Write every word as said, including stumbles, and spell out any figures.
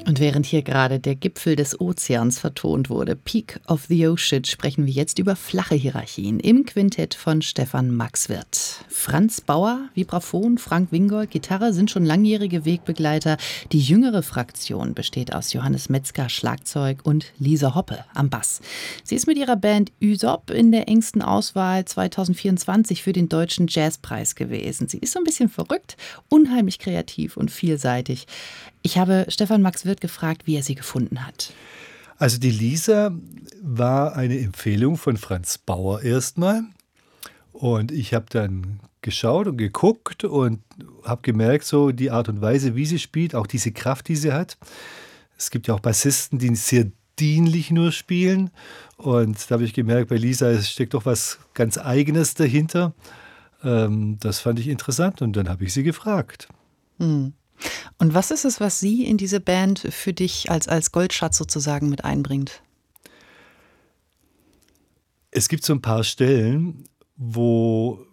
Und während hier gerade der Gipfel des Ozeans vertont wurde, Peak of the Ocean, sprechen wir jetzt über flache Hierarchien im Quintett von Stefan Maxwirth. Franz Bauer, Vibraphon, Frank Wingold, Gitarre sind schon langjährige Wegbegleiter. Die jüngere Fraktion besteht aus Johannes Metzger, Schlagzeug und Lisa Hoppe am Bass. Sie ist mit ihrer Band Ysop in der engsten Auswahl zwanzig vierundzwanzig für den Deutschen Jazzpreis gewesen. Sie ist so ein bisschen verrückt, unheimlich kreativ und vielseitig. Ich habe Stefan Maxwirth gefragt, wie er sie gefunden hat. Also die Lisa war eine Empfehlung von Franz Bauer erstmal. Und ich habe dann geschaut und geguckt und habe gemerkt, so die Art und Weise, wie sie spielt, auch diese Kraft, die sie hat. Es gibt ja auch Bassisten, die sehr dienlich nur spielen. Und da habe ich gemerkt, bei Lisa steckt doch was ganz Eigenes dahinter. Ähm, das fand ich interessant und dann habe ich sie gefragt. Hm. Und was ist es, was sie in diese Band für dich als, als Goldschatz sozusagen mit einbringt? Es gibt so ein paar Stellen, wo